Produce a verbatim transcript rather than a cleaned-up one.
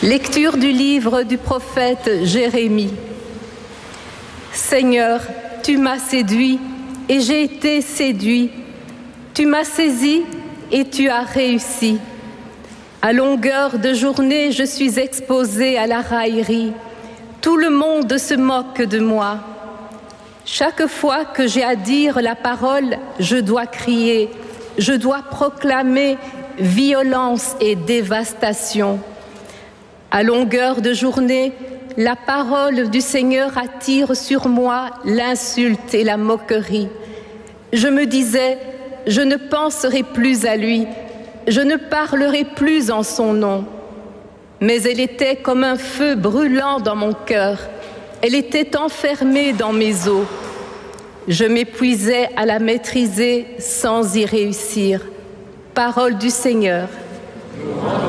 Lecture du livre du prophète Jérémie. Seigneur, tu m'as séduit et j'ai été séduit. Tu m'as saisi et tu as réussi. À longueur de journée, je suis exposée à la raillerie. Tout le monde se moque de moi. Chaque fois que j'ai à dire la parole, je dois crier, je dois proclamer violence et dévastation. À longueur de journée, la parole du Seigneur attire sur moi l'insulte et la moquerie. Je me disais, je ne penserai plus à lui, je ne parlerai plus en son nom. Mais elle était comme un feu brûlant dans mon cœur, elle était enfermée dans mes os. Je m'épuisais à la maîtriser sans y réussir. Parole du Seigneur.